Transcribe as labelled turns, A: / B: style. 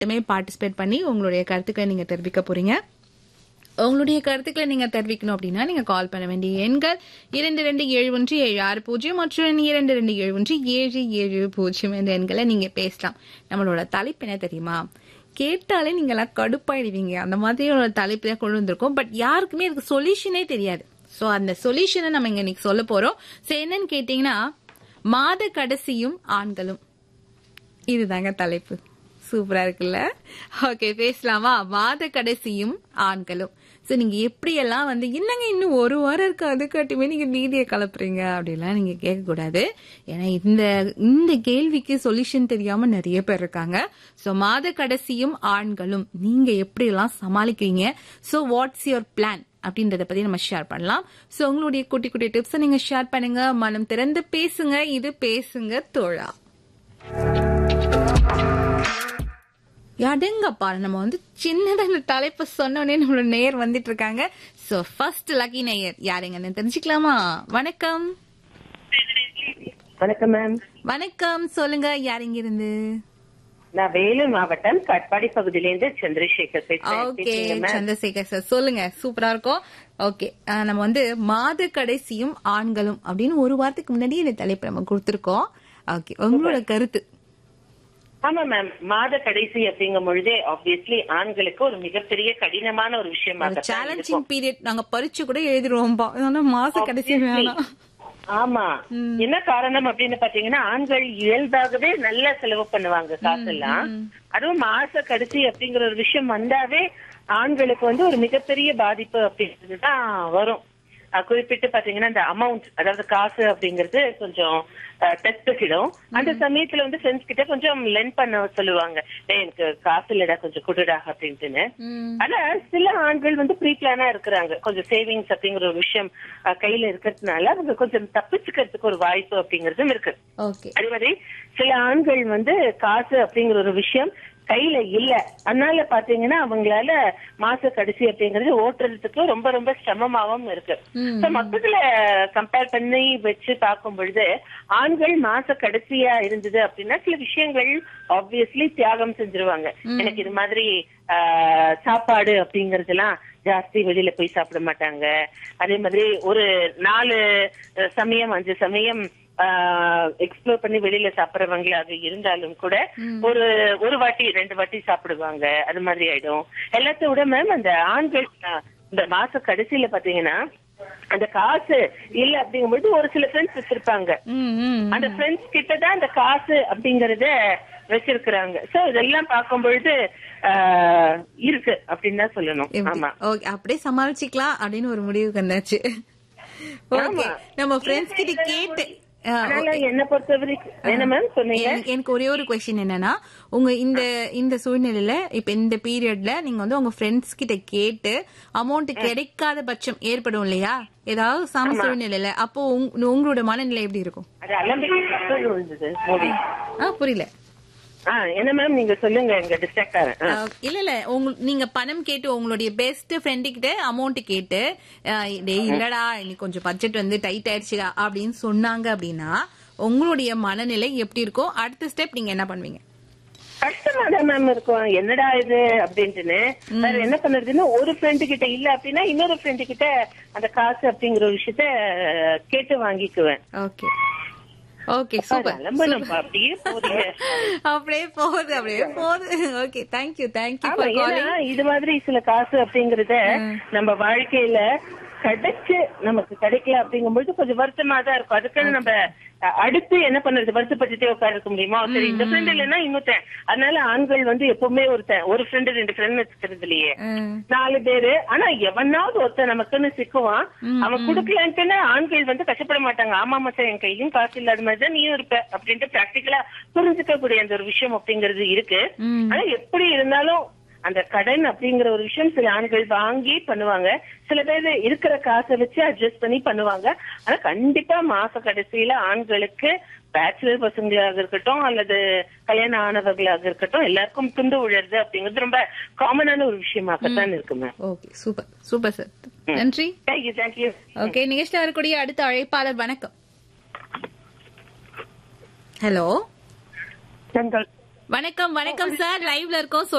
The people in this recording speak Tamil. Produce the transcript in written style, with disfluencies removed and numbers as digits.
A: மட்டுமே பார்ட்டிசிபேட் பண்ணி உங்களுடைய கருத்துக்களை நீங்க தெரிவிக்க போறீங்க. உங்களுடைய கருத்துக்களை நீங்க தெரிவிக்கணும் அப்படின்னா நீங்க கால் பண்ண வேண்டிய எண்கள் 227176 மற்றும் 227177 என்ற எண்களை நீங்க பேசலாம். நம்மளோட தலைப்பு என்ன தெரியுமா? கேட்டாலே நீங்க எல்லாம் கடுப்பாயிடுவீங்க. அந்த மாதிரி ஒரு தலைப்பு தான் கொண்டு வந்திருக்கோம். பட் யாருக்குமே இதுக்கு சொல்யூஷனே தெரியாது. சோ அந்த சொல்யூஷனை நம்ம இங்க இன்னைக்கு சொல்ல போறோம். சோ என்னன்னு கேட்டீங்கன்னா, மாத கடைசியும் ஆண்களும். இதுதாங்க தலைப்பு. சூப்பரா இருக்குல்ல? ஓகே, பேசலாமா? மாத கடைசியும் ஆண்களும். சோ நீங்க எப்படி எல்லாம் என்னங்க இன்னும் ஒரு வாரம் இருக்கு, அதுக்காட்டுமே நீங்க மீதியை கலப்புறீங்க அப்படிலாம் நீங்க கேட்க கூடாது. ஏன்னா இந்த கேள்விக்கு சொல்யூஷன் தெரியாம நிறைய பேர் இருக்காங்க. சோ மாத கடைசியும் ஆண்களும் நீங்க எப்படி எல்லாம் சமாளிக்கிறீங்க? சோ வாட்ஸ் யுவர் பிளான் அப்படின்றத பத்தி நம்ம ஷேர் பண்ணலாம். சோ உங்களுடைய குட்டி குட்டி டிப்ஸ் நீங்க ஷேர் பண்ணுங்க. மனம் திறந்து பேசுங்க. இது பேசுங்க தோழா. யாடுங்கப்பா, நம்ம சின்னதா இந்த தலைப்பு சொன்னோடனே நம்மளோட நேயர் வந்துட்டு இருக்காங்க. சோ ஃபர்ஸ்ட் லக்கி நேயர் யாருங்கன்னு தெரிஞ்சுக்கலாமா? வணக்கம்.
B: வணக்கம் மேம்.
A: வணக்கம், சொல்லுங்க. யாருங்க இருந்து?
B: நான் வேலூர் மாவட்டம் காட்பாடி பகுதியிலிருந்து சந்திரசேகர் பேசுறேன்.
A: ஓகே சந்திரசேகர் சார், சொல்லுங்க. சூப்பரா இருக்கும். ஓகே, நம்ம மாத கடைசியும் ஆண்களும் அப்படின்னு ஒரு வாரத்துக்கு முன்னாடி இந்த தலைப்பு நம்ம கொடுத்திருக்கோம். ஓகே, உங்களோட கருத்து?
B: ஆமா மேம், மாத கடைசி அப்படிங்கும் பொழுதே ஆப்வியஸ்லி ஆண்களுக்கு ஒரு மிகப்பெரிய கடினமான ஒரு விஷயமாக
A: சேலஞ்சிங் பீரியட். நாங்க பரீட்சை கூட எழுதிருவோம். மாச கடைசி வேணாம்.
B: ஆமா, என்ன காரணம் அப்படின்னு பாத்தீங்கன்னா, ஆண்கள் இயல்பாகவே நல்லா செலவு பண்ணுவாங்க காசெல்லாம். அதுவும் மாச கடைசி அப்படிங்கிற ஒரு விஷயம் வந்தாவே ஆண்களுக்கு ஒரு மிகப்பெரிய பாதிப்பு அப்படின்றதுதான் வரும். குறிப்பிட்டு பாத்தீங்கன்னா இந்த அமௌண்ட், அதாவது காசு அப்படிங்கறது கொஞ்சம் டெஸ்டிடும். அந்த சமயத்துல ஃப்ரெண்ட்ஸ் கிட்ட கொஞ்சம் லென் பண்ண சொல்லுவாங்க, எனக்கு காசு இல்லடா கொஞ்சம் குடுடா அப்படின்ட்டுன்னு. ஆனா சில ஆண்கள் ப்ரீ பிளானா இருக்கிறாங்க, கொஞ்சம் சேவிங்ஸ் அப்படிங்கிற ஒரு விஷயம் கையில இருக்கிறதுனால அவங்க கொஞ்சம் தப்பிச்சுக்கிறதுக்கு ஒரு வாய்ப்பு அப்படிங்கறதும் இருக்கு. அதே மாதிரி சில ஆண்கள் காசு அப்படிங்கிற ஒரு விஷயம் கையில இல்ல, அதனால பாத்தீங்கன்னா அவங்களால மாச கடைசி அப்படிங்கறது ஓட்டுறதுக்கு ரொம்ப ரொம்ப சிரமமாவும் இருக்கு. மொத்தத்துல கம்பேர் பண்ணி வச்சு பார்க்கும் பொழுது ஆண்கள் மாச கடைசியா இருந்தது அப்படின்னா சில விஷயங்கள் ஆப்வியஸ்லி தியாகம் செஞ்சிருவாங்க. எனக்கு இது மாதிரி சாப்பாடு அப்படிங்கறது எல்லாம் ஜாஸ்தி வெளியில போய் சாப்பிட மாட்டாங்க. அதே மாதிரி ஒரு 4 சமயம் 5 சமயம் எக்ஸ்ப்ளோர் பண்ணி வெளியில சாப்பிடறவங்களாக இருந்தாலும் கூட ஒரு வாட்டி 2 வாட்டி சாப்பிடுவாங்க. அது மாதிரி ஆயிடும். எல்லாத்த விட மேம் அந்த ஆண்கள் இந்த மாச கடைசியில பாத்தீங்கன்னா அந்த காசு இல்ல அப்படிங்கும்போது ஒரு சில ஃப்ரெண்ட்ஸ் வச்சிருப்பாங்க. அந்த ஃப்ரெண்ட்ஸ் கிட்டதான் அந்த காசு அப்படிங்கறத வச்சிருக்கிறாங்க. சோ இதெல்லாம் பார்க்கும் பொழுது இருக்கு அப்படின்னு தான் சொல்லணும். ஆமா,
A: அப்படியே சமாளிச்சுக்கலாம் அப்படின்னு ஒரு முடிவுக்கு வந்தாச்சு. நம்ம ஃப்ரெண்ட்ஸ் கிட்ட கேட்டு
B: என்ன பொறுத்தவரைக்கும் என்ன மேம் சொன்னீங்க?
A: எனக்கு ஒரே ஒரு கொஸ்டின் என்னன்னா, உங்க இந்த சூழ்நிலையில இப்ப இந்த பீரியட்ல நீங்க உங்க ஃப்ரெண்ட்ஸ் கிட்ட கேட்டு அமௌண்ட் கிடைக்காத பட்சம் ஏற்படும் இல்லையா, ஏதாவது சம சூழ்நிலையில, அப்போ உங்களோட மனநிலை எப்படி இருக்கும்? புரியல.
B: என்ன மேம் நீங்க சொல்லுங்க, எங்க டிஸ்ட்ராக்ட் ஆறேன்.
A: இல்ல நீங்க பணம் கேட்டு உங்களுடைய பெஸ்ட் ஃப்ரெண்டு கிட்ட அமௌண்ட் கேட்டு இல்லடா இன்னைக்கு கொஞ்சம் பட்ஜெட் டைட் ஆயிடுச்சுடா அப்படின்னு சொன்னாங்க அப்படின்னா உங்களுடைய மனநிலை எப்படி இருக்கும்? அடுத்த ஸ்டெப் நீங்க என்ன பண்ணுவீங்க?
B: கஷ்டமா தான் மேம் இருக்கும், என்னடா இது அப்படின்ட்டுன்னு. வேற என்ன பண்றதுன்னு ஒரு ஃப்ரெண்டு கிட்ட இல்ல அப்படின்னா இன்னொரு ஃப்ரெண்டு கிட்ட அந்த காசு அப்படிங்கிற ஒரு விஷயத்த கேட்டு வாங்கிக்குவேன்.
A: Okay okay, super.
B: அப்படியே
A: போகுது. Okay, thank you for calling.
B: இது மாதிரி சில காசு அப்படிங்கறத நம்ம வாழ்க்கையில கிடைச்சு நமக்கு கிடைக்கல அப்படிங்கும்போது கொஞ்சம் வருத்தமா தான் இருக்கும். அதுக்கான நம்ம அடுத்து என்ன பண்றது, வருத்தப்பட்டுட்டே உட்கார இருக்க முடியுமா? சரி, இந்த ஃப்ரெண்ட் இல்லைன்னா இன்னொருத்தன். அதனால ஆண்கள் எப்பவுமே ஒரு ஃப்ரெண்டு 2 ஃப்ரெண்ட் வச்சுக்கிறது இல்லையே, 4 பேரு. ஆனா எவனாவது ஒருத்தன் நமக்குன்னு சிக்குவான், அவன் குடுக்கலன்ட்டுன்னு ஆண்கள் கஷ்டப்பட மாட்டாங்க. ஆமா மச்சா, என் கையிலும் காசு இல்லாத மாதிரிதான் நீயும் இருப்ப அப்படின்ட்டு பிராக்டிகலா புரிஞ்சுக்க கூடிய அந்த ஒரு விஷயம் அப்படிங்கிறது இருக்கு. ஆனா எப்படி இருந்தாலும் அந்த கடன் அப்படிங்கிற ஒரு விஷயம் சில ஆண்கள் வாங்கி பண்ணுவாங்க, சில பேர் இருக்கிற காசை வச்சு அட்ஜஸ்ட் பண்ணி பண்ணுவாங்க. ஆனா கண்டிப்பா மாச கடைசியில ஆண்களுக்கு பேச்சுலர் பசங்களாக இருக்கட்டும் அல்லது கல்யாணம் ஆனவர்களாக இருக்கட்டும் எல்லாருக்கும் துண்டு உழறது அப்படிங்கிறது ரொம்ப காமனான ஒரு விஷயமாகத்தான் இருக்குமே.
A: ஓகே, சூப்பர் சார், நன்றி.
B: தேங்க்யூ.
A: ஓகே, நிகழ்ச்சியில் வரக்கூடிய அடுத்த அழைப்பாளர். வணக்கம். ஹலோ, வணக்கம் வணக்கம் சார், லைவ்ல இருக்கோம்.